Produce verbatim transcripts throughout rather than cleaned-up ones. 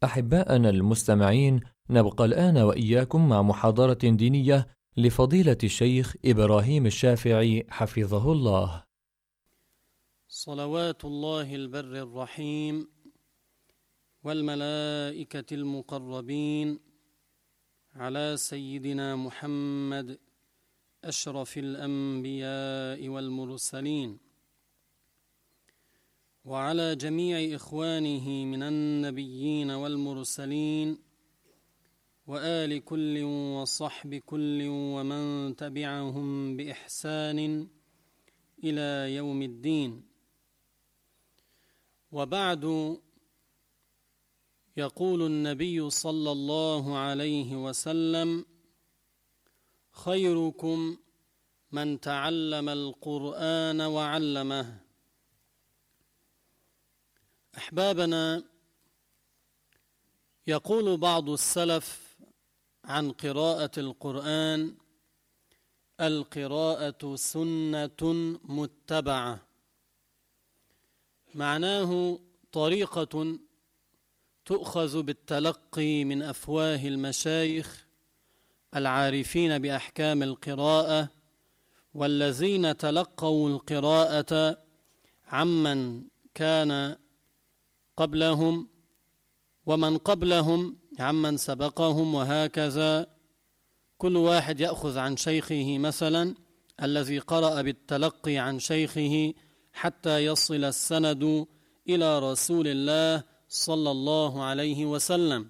أحباءنا المستمعين، نبقى الآن وإياكم مع محاضرة دينية لفضيلة الشيخ إبراهيم الشافعي حفظه الله. صلوات الله البر الرحيم والملائكة المقربين على سيدنا محمد أشرف الأنبياء والمرسلين، وعلى جميع إخوانه من النبيين والمرسلين، وآل كل وصحب كل ومن تبعهم بإحسان إلى يوم الدين. وبعد، يقول النبي صلى الله عليه وسلم: خيركم من تعلم القرآن وعلمه. أحبابنا، يقول بعض السلف عن قراءة القرآن: القراءة سنة متبعة، معناه طريقة تؤخذ بالتلقي من أفواه المشايخ العارفين بأحكام القراءة، والذين تلقوا القراءة عمن كان قبلهم ومن قبلهم عمن سبقهم، وهكذا كل واحد يأخذ عن شيخه، مثلا الذي قرأ بالتلقي عن شيخه حتى يصل السند إلى رسول الله صلى الله عليه وسلم.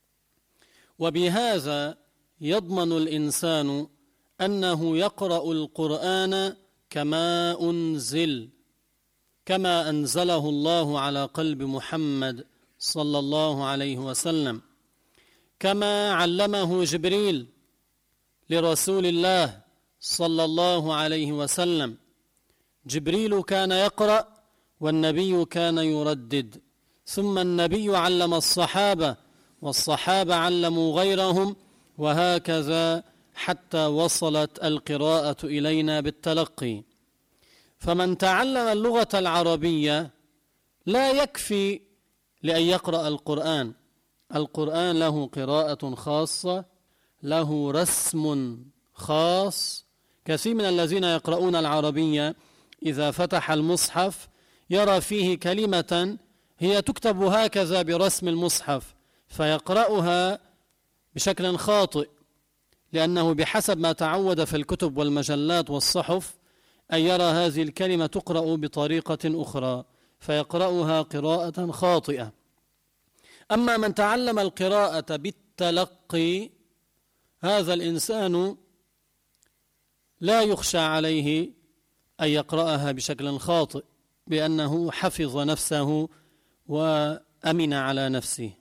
وبهذا يضمن الإنسان أنه يقرأ القرآن كما أنزل، كما أنزله الله على قلب محمد صلى الله عليه وسلم، كما علمه جبريل لرسول الله صلى الله عليه وسلم. جبريل كان يقرأ والنبي كان يردد، ثم النبي علم الصحابة والصحابة علموا غيرهم، وهكذا حتى وصلت القراءة إلينا بالتلقي. فمن تعلم اللغة العربية لا يكفي لأن يقرأ القرآن. القرآن له قراءة خاصة، له رسم خاص. كثير من الذين يقرؤون العربية إذا فتح المصحف يرى فيه كلمة هي تكتب هكذا برسم المصحف، فيقرأها بشكل خاطئ، لأنه بحسب ما تعود في الكتب والمجلات والصحف أن يرى هذه الكلمة تقرأ بطريقة أخرى، فيقرأها قراءة خاطئة. أما من تعلم القراءة بالتلقي، هذا الإنسان لا يخشى عليه أن يقرأها بشكل خاطئ، بأنه حفظ نفسه وأمن على نفسه.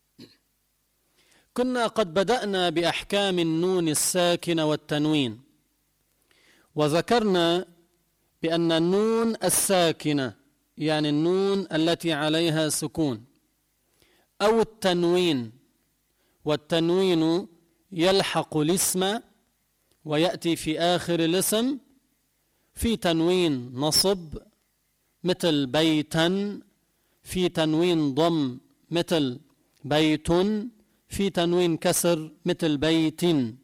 كنا قد بدأنا بأحكام النون الساكنة والتنوين، وذكرنا بأن النون الساكنة يعني النون التي عليها سكون، أو التنوين، والتنوين يلحق الاسم ويأتي في آخر الاسم، في تنوين نصب مثل بيتا، في تنوين ضم مثل بيت، في تنوين كسر مثل بيت.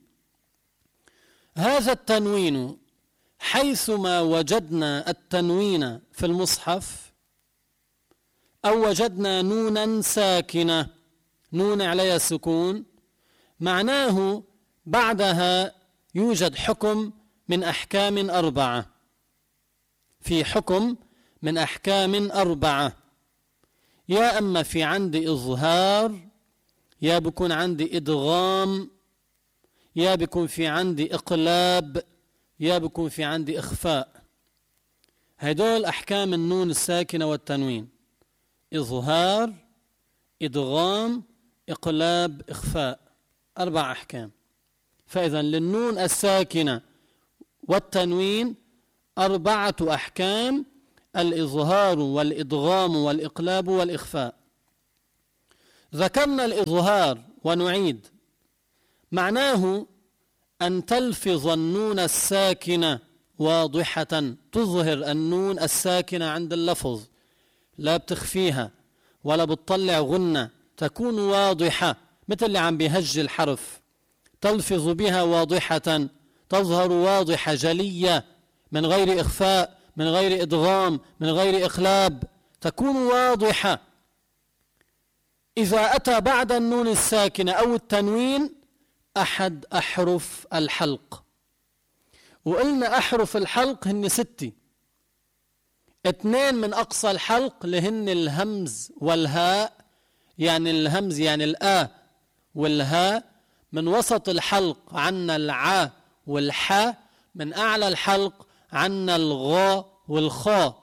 هذا التنوين حيثما وجدنا التنوين في المصحف أو وجدنا نونا ساكنة، نون عليها سكون، معناه بعدها يوجد حكم من أحكام أربعة، في حكم من أحكام أربعة، يا أما في عندي إظهار، يا بيكون عندي إدغام، يا بيكون في عندي إقلاب، يا بيكون في عندي إخفاء. هدول أحكام النون الساكنة والتنوين: إظهار، إدغام، إقلاب، إخفاء، أربع أحكام. فإذا للنون الساكنة والتنوين أربعة أحكام: الإظهار والإدغام والإقلاب والإخفاء. ذكرنا الإظهار ونعيد، معناه أن تلفظ النون الساكنة واضحة، تظهر النون الساكنة عند اللفظ، لا بتخفيها ولا بتطلع غنة، تكون واضحة، مثل اللي عم بيهج الحرف، تلفظ بها واضحة، تظهر واضحة جلية من غير إخفاء، من غير إدغام، من غير إقلاب، تكون واضحة. إذا أتى بعد النون الساكنة أو التنوين أحد أحرف الحلق، وقلنا أحرف الحلق هن ستة، اثنين من أقصى الحلق لهن الهمز والهاء، يعني الهمز يعني الآ والهاء، من وسط الحلق عنا العا والحا، من أعلى الحلق عنا الغا والخا.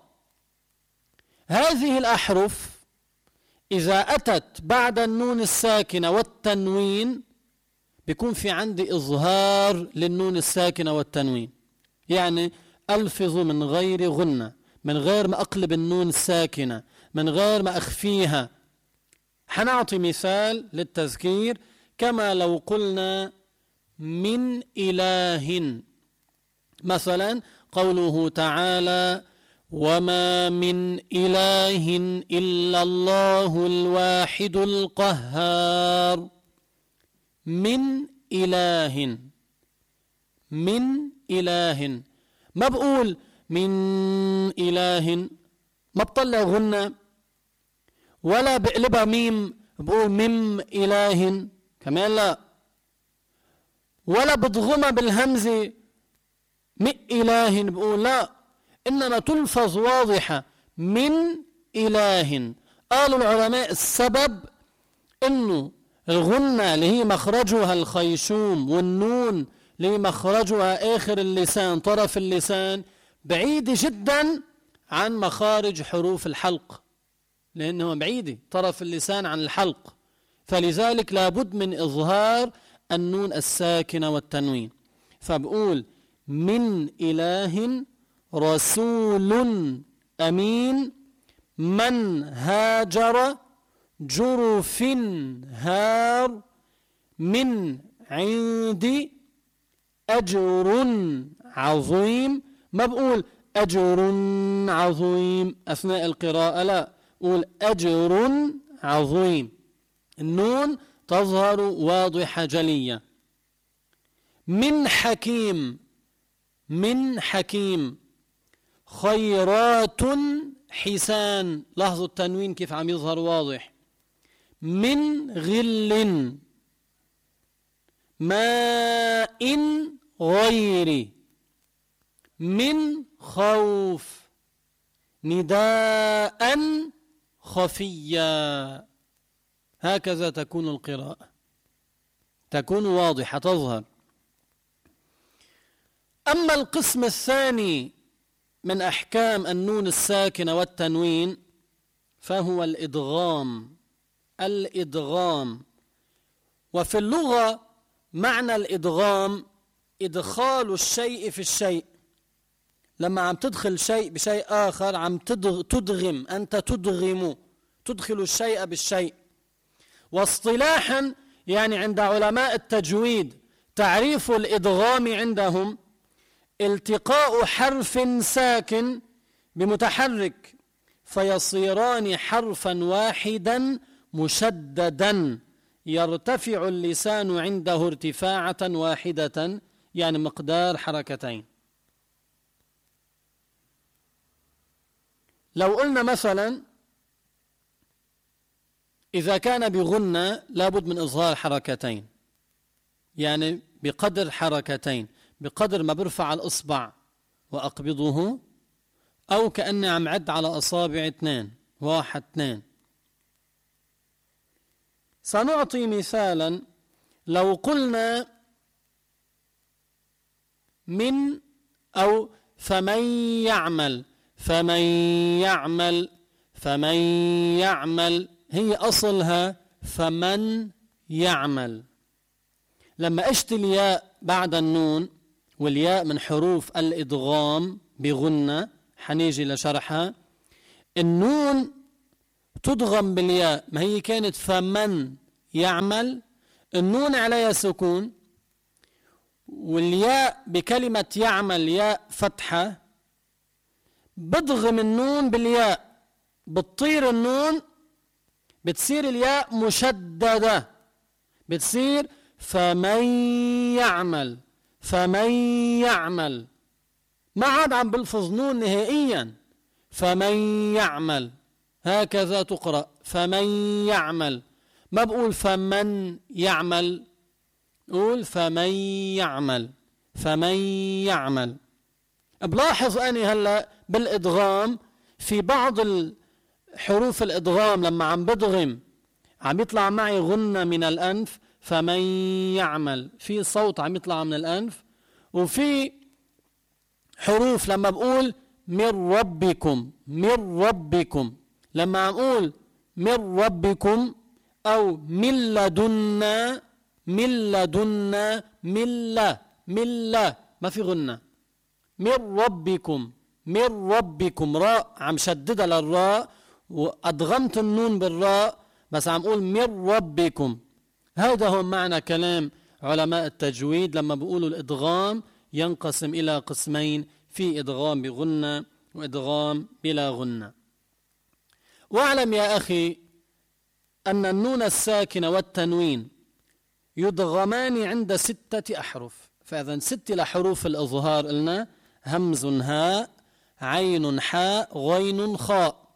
هذه الأحرف إذا أتت بعد النون الساكنة والتنوين بيكون في عندي إظهار للنون الساكنة والتنوين، يعني ألفظ من غير غنة، من غير ما أقلب النون الساكنة، من غير ما أخفيها. حنعطي مثال للتذكير، كما لو قلنا من إله، مثلا قوله تعالى وما من إله إلا الله الواحد القهار. من إله، من إله، ما بقول من إله، ما بطلع غنة ولا بقلبها ميم بقول مم إله كمان لا، ولا بضغمها بالهمزة من إله بقول لا، إنما تلفظ واضحة من إله. قالوا العلماء السبب إنه الغنة اللي هي مخرجها الخيشوم والنون اللي هي مخرجها آخر اللسان طرف اللسان بعيدة جدا عن مخارج حروف الحلق، لأنه بعيدة طرف اللسان عن الحلق، فلذلك لابد من إظهار النون الساكنة والتنوين. فبقول من إله رسول أمين من هاجر جرف هار من عندي أجر عظيم. ما بقول أجر عظيم أثناء القراءة، لا، قول أجر عظيم، النون تظهر واضحة جلية. من حكيم، من حكيم خيرات حسان، لاحظوا التنوين كيف عم يظهر واضح. من غل ماء غير من خوف نداء خفيا. هكذا تكون القراءة، تكون واضحة تظهر. أما القسم الثاني من أحكام النون الساكنة والتنوين فهو الإدغام. الإدغام، وفي اللغة معنى الإدغام إدخال الشيء في الشيء، لما عم تدخل شيء بشيء آخر عم تدغم، أنت تدغم، تدخل الشيء بالشيء. واصطلاحا يعني عند علماء التجويد تعريف الإدغام عندهم التقاء حرف ساكن بمتحرك فيصيران حرفا واحدا مشددا يرتفع اللسان عنده ارتفاعة واحدة، يعني مقدار حركتين. لو قلنا مثلا إذا كان بغنة لابد من إظهار حركتين، يعني بقدر حركتين، بقدر ما برفع الإصبع وأقبضه، أو كأني عم عد على أصابع اثنين، واحد اثنين. سنعطي مثالا، لو قلنا من أو فمن يعمل، فمن يعمل، فمن يعمل، هي أصلها فمن يعمل. لما أشت الياء بعد النون، والياء من حروف الإدغام بغنة، حنيجي لشرحها، النون تدغم بالياء، ما هي كانت فمن يعمل، النون عليها سكون، والياء بكلمة يعمل ياء فتحة، بدغم النون بالياء، بتطير النون بتصير الياء مشددة، بتصير فمن يعمل، فمن يعمل، ما عاد عم بلفظ نون نهائيا، فمن يعمل هكذا تقرأ، فمن يعمل، ما بقول فمن يعمل، قول فمن يعمل، فمن يعمل. بلاحظ أنا هلأ بالإدغام في بعض الحروف الإدغام لما عم بدغم عم يطلع معي غنة من الأنف، فمن يعمل في صوت عم يطلع من الأنف، وفي حروف لما بقول من ربكم، من ربكم، لما عم أقول من ربكم أو من لدنا، من لدنا، من لا، من لا، ما في غنة، من ربكم، من ربكم، راء عم شددها للراء وأدغمت النون بالراء، بس عم أقول من ربكم. هذا هو معنى كلام علماء التجويد لما بيقولوا الإدغام ينقسم إلى قسمين، في إدغام بغنة وإدغام بلا غنة. واعلم يا أخي أن النون الساكنة والتنوين يدغمان عند ستة أحرف، فإذا ست لحروف الإظهار قلنا همز هاء، عين حاء، غين خاء،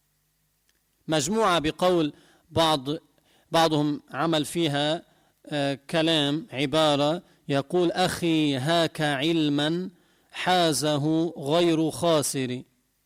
مجموعة بقول بعض بعضهم عمل فيها آه كلام عبارة يقول أخي هاك علما حازه غير خاسر،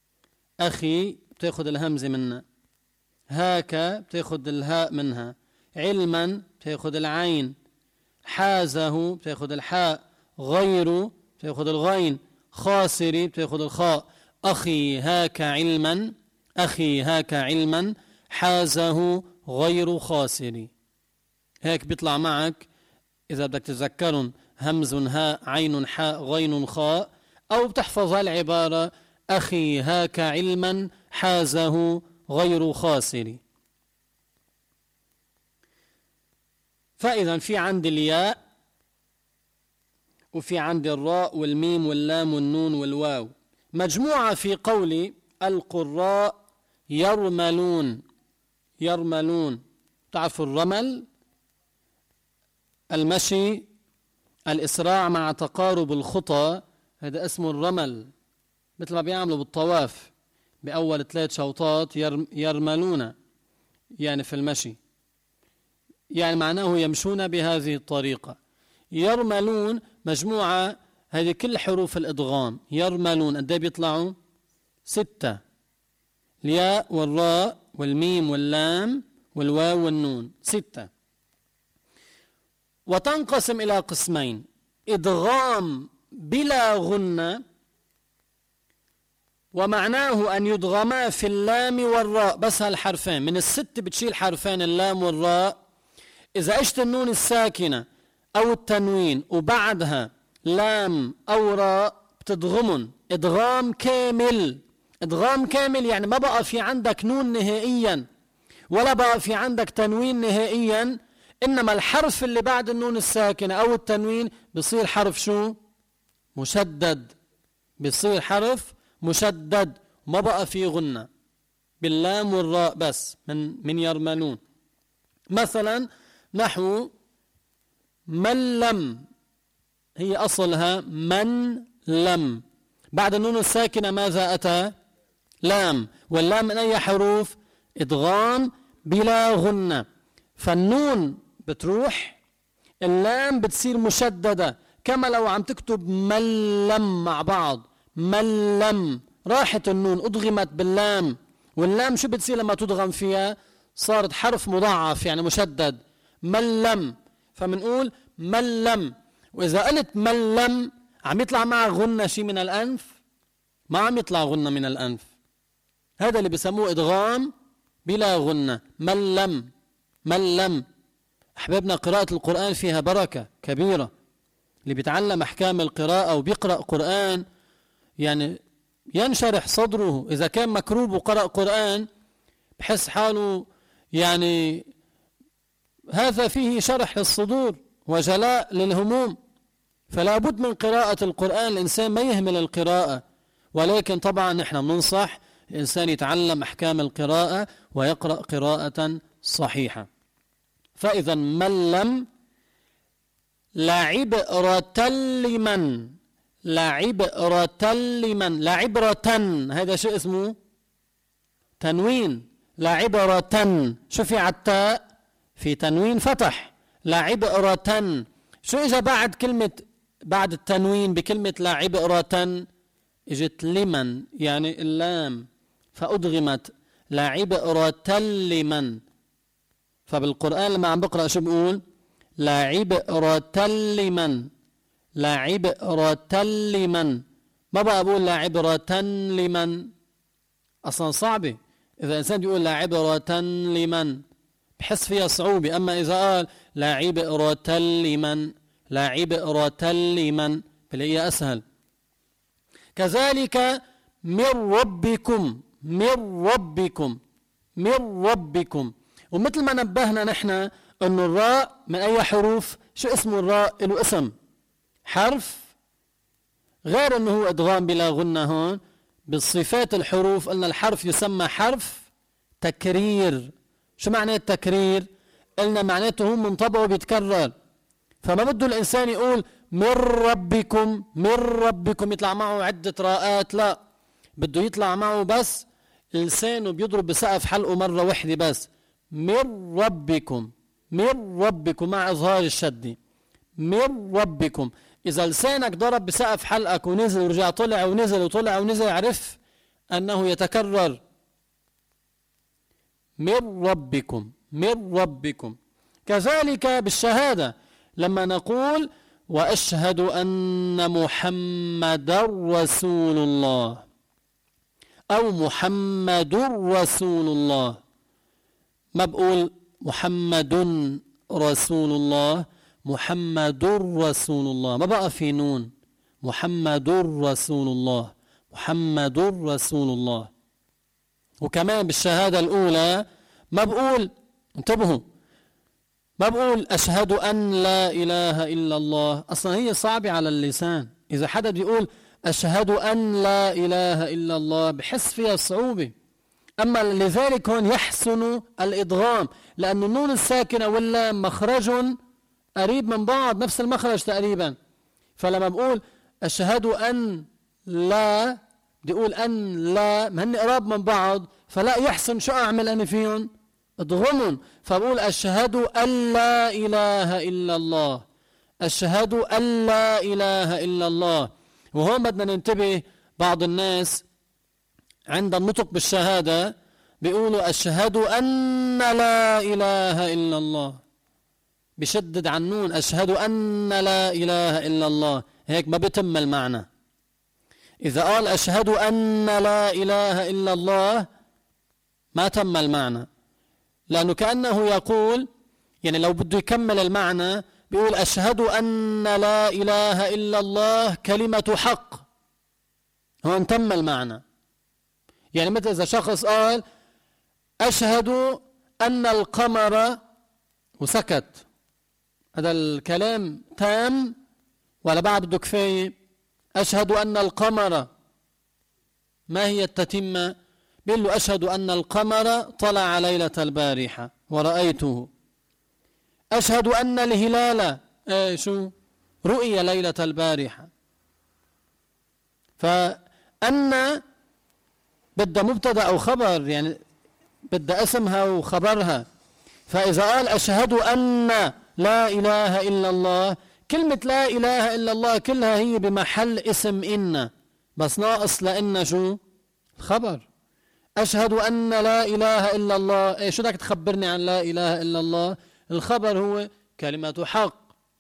أخي بتاخد الهمزة منها، هاك بتاخد الهاء منها، علما بتاخد العين، حازه بتاخد الحاء، غير بتاخد الغين، خاسر بتاخد الخاء. أخي هاك علما، أخي هاك علما حازه غير خاسر. هيك بيطلع معك إذا بدك تذكرن همز هاء، عين حاء، غين خاء، أو بتحفظ العبارة أخي هاك علما حازه غير خاسر. فإذا في عندي الياء وفي عندي الراء والميم واللام والنون والواو، مجموعة في قولي القراء يرملون، يرملون، تعرفوا الرمل المشي الإسراع مع تقارب الخطى، هذا اسمه الرمل، مثل ما بيعملوا بالطواف بأول ثلاث شوطات يرملون يعني في المشي، يعني معناه يمشون بهذه الطريقة. يرملون مجموعة، هذه كل حروف الإدغام، يرملون قد ايه بيطلعوا؟ ستة، الياء والراء والميم واللام والواو والنون، ستة. وتنقسم إلى قسمين، إدغام بلا غنة، ومعناه أن يدغما في اللام والراء، بس هالحرفين من الست بتشيل حرفين اللام والراء. إذا عشت النون الساكنة أو التنوين وبعدها لام أو راء بتدغمن إدغام كامل. إدغام كامل يعني ما بقى في عندك نون نهائيا ولا بقى في عندك تنوين نهائيا، إنما الحرف اللي بعد النون الساكنة أو التنوين بصير حرف شو؟ مشدد، بصير حرف مشدد، ما بقى في غنة باللام والراء بس من من يرملون. مثلا نحو من لم، هي أصلها من لم، بعد النون الساكنة ماذا أتى؟ لام، واللام من أي حروف؟ إدغام بلا غنة، فالنون بتروح، اللام بتصير مشددة، كما لو عم تكتب من لم مع بعض، من لم، راحت النون أدغمت باللام، واللام شو بتصير لما تدغم فيها؟ صارت حرف مضاعف يعني مشدد، من لم، فمنقول من لم. وإذا قلت من لم عم يطلع معها غنة شي من الأنف؟ ما عم يطلع غنة من الأنف، هذا اللي بسموه إدغام بلا غنة، من لم، من لم. أحبابنا قراءة القرآن فيها بركة كبيرة، اللي بيتعلم أحكام القراءة وبيقرأ قرآن يعني ينشرح صدره، إذا كان مكروب وقرأ قرآن بحس حاله يعني هذا فيه شرح للصدور وجلاء للهموم. فلا بد من قراءة القرآن، الإنسان ما يهمل القراءة، ولكن طبعا نحن بننصح الإنسان يتعلم أحكام القراءة ويقرأ قراءة صحيحة. فإذا من لم لا عبرة لمن لا عبرة لمن لا عبرة، هذا شيء اسمه تنوين. لا عبرة، شو في عالتاء؟ في تنوين فتح. لا عبرة. شو إجا بعد كلمة بعد التنوين بكلمة لا عبرة؟ إجت لمن، يعني اللام فأدغمت. لا عبرة لمن. فبالقرآن لما عم بقرأ شو بقول؟ لا عبرة لمن لا عبرة لمن. ما بقى بقول لا عبرة لمن، أصلا صعبة. إذا إنسان بيقول لا عبرة لمن بحس فيها صعوبة. أما إذا قال لا عبرة لمن لا عبرة لمن بلاقيها أسهل. كذلك من ربكم من ربكم من ربكم. ومثل ما نبهنا نحن أنه الراء من أي حروف؟ شو اسمه الراء؟ له اسم حرف، غير أنه هو إدغام بلا غنة. هون بالصفات الحروف قلنا الحرف يسمى حرف تكرير. شو معنى التكرير؟ قلنا معناته هو من طبعه بيتكرر. فما بده الإنسان يقول من ربكم من ربكم يطلع معه عدة راءات، لا، بده يطلع معه بس لسانه بيضرب بسقف حلقه مرة واحدة بس. من ربكم من ربكم مع إظهار الشد. من ربكم. إذا لسانك ضرب بسقف حلقك ونزل ورجع طلع ونزل وطلع ونزل، عرف أنه يتكرر. من ربكم من ربكم. كذلك بالشهادة لما نقول وأشهد أن محمد رسول الله أو محمد رسول الله، ما بقول محمد رسول الله، محمد رسول الله، ما بقى في نون. محمد رسول الله محمد رسول الله. وكمان بالشهادة الأولى ما بقول، انتبهوا، ما بقول أشهد أن لا إله إلا الله. أصلا هي صعبة على اللسان. إذا حدا بيقول أشهد أن لا إله إلا الله بحس فيها صعوبة. أما لذلك هون يحسن الإدغام، لأن النون الساكنة واللام مخرج قريب من بعض، نفس المخرج تقريبا. فلما بقول أشهد أن لا، بدي أقول أن لا، ما هن قراب من بعض، فلا يحسن شو أعمل أنا فيهم؟ اضغمهم. فبقول أشهد أن لا إله إلا الله أشهد أن لا إله إلا الله. وهون بدنا ننتبه، بعض الناس عند النطق بالشهادة بيقولوا أشهد أن لا إله إلا الله، بشدد عن النون، أشهد أن لا إله إلا الله، هيك ما بتم المعنى. إذا قال أشهد أن لا إله إلا الله ما تم المعنى، لأنه كأنه يقول، يعني لو بده يكمل المعنى بيقول أشهد أن لا إله إلا الله كلمة حق، هون تم المعنى. يعني مثل إذا شخص قال أشهد أن القمر وسكت، هذا الكلام تام ولا بعد بده كفاية؟ أشهد أن القمر، ما هي التتمة؟ بيقول له أشهد أن القمر طلع ليلة البارحة ورأيته. أشهد أن الهلال إيه شو رؤية ليلة البارحة. فأن بدها مبتدأ أو خبر، يعني بدها اسمها وخبرها. فإذا قال أشهد أن لا إله إلا الله، كلمة لا إله إلا الله كلها هي بمحل اسم إن، بس ناقص لإن شو الخبر. أشهد أن لا إله إلا الله، إيه شو بدك تخبرني عن لا إله إلا الله؟ الخبر هو كلمة حق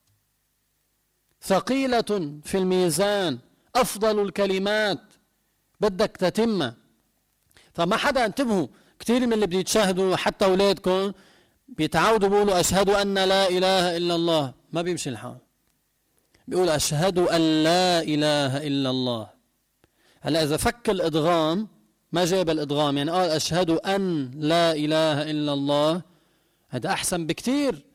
ثقيلة في الميزان، أفضل الكلمات، بدك تتمة. فما حدا، انتبهوا، كثير من اللي بيتشاهدوا حتى أولادكم بيتعودوا بيقولوا أشهد أن لا إله إلا الله، ما بيمشي الحال، بيقول أشهد أن لا إله إلا الله. هلا إذا فك الإدغام ما جاب الإدغام، يعني قال أشهد أن لا إله إلا الله، هذا أحسن بكثير